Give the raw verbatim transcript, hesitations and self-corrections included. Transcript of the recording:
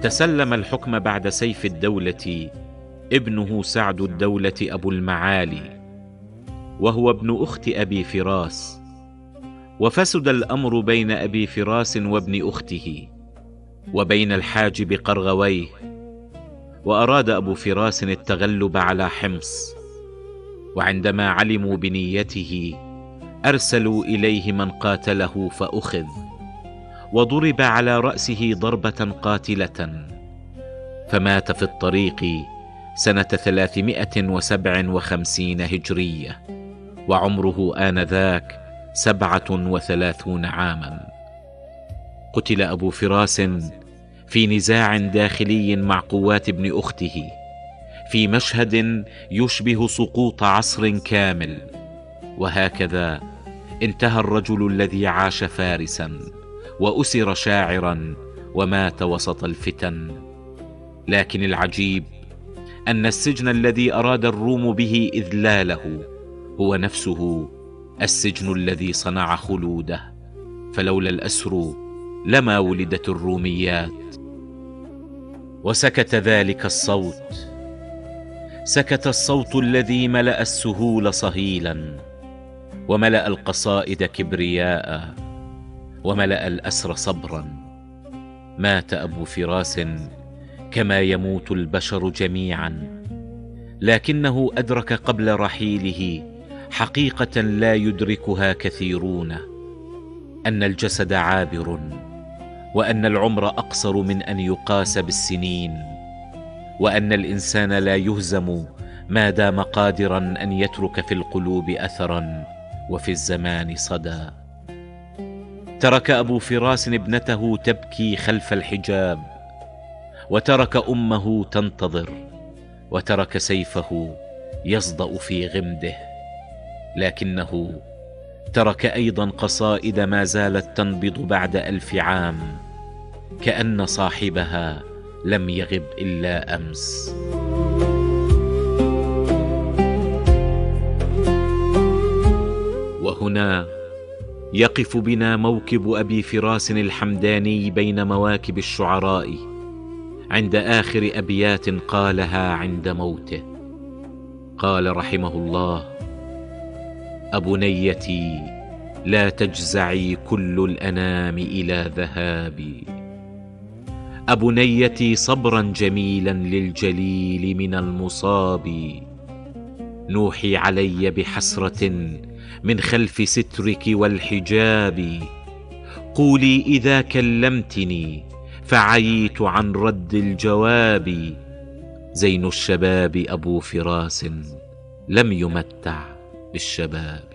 تسلم الحكم بعد سيف الدولة ابنه سعد الدولة أبو المعالي، وهو ابن أخت أبي فراس، وفسد الأمر بين أبي فراس وابن أخته وبين الحاجب قرغويه، وأراد أبو فراس التغلب على حمص، وعندما علموا بنيته أرسلوا إليه من قاتله فأخذ، وضرب على رأسه ضربة قاتلة، فمات في الطريق سنة ثلاثمائة وسبع وخمسين هجرية، وعمره آنذاك سبعة وثلاثون عاما. قتل أبو فراس في نزاع داخلي مع قوات ابن أخته، في مشهد يشبه سقوط عصر كامل. وهكذا انتهى الرجل الذي عاش فارسا وأسر شاعرا ومات وسط الفتن. لكن العجيب أن السجن الذي أراد الروم به إذلاله هو نفسه السجن الذي صنع خلوده، فلولا الأسر لما ولدت الروميات. وسكت ذلك الصوت، سكت الصوت الذي ملأ السهول صهيلا، وملأ القصائد كبرياء، وملأ الأسر صبرا. مات أبو فراس كما يموت البشر جميعا، لكنه أدرك قبل رحيله حقيقة لا يدركها كثيرون، أن الجسد عابر، وأن العمر أقصر من أن يقاس بالسنين، وأن الإنسان لا يهزم ما دام قادرا أن يترك في القلوب أثرا وفي الزمان صدى. ترك أبو فراس ابنته تبكي خلف الحجاب، وترك أمه تنتظر، وترك سيفه يصدأ في غمده، لكنه ترك أيضا قصائد ما زالت تنبض بعد ألف عام، كأن صاحبها لم يغب إلا أمس. وهنا يقف بنا موكب أبي فراس الحمداني بين مواكب الشعراء عند آخر أبيات قالها عند موته. قال رحمه الله: أبنيتي لا تجزعي كل الأنام إلى ذهابي، أبنيتي صبرا جميلا للجليل من المصاب، نوحي علي بحسرة من خلف سترك والحجاب، قولي إذا كلمتني فعييت عن رد الجواب، زين الشباب أبو فراس لم يمتع بالشباب.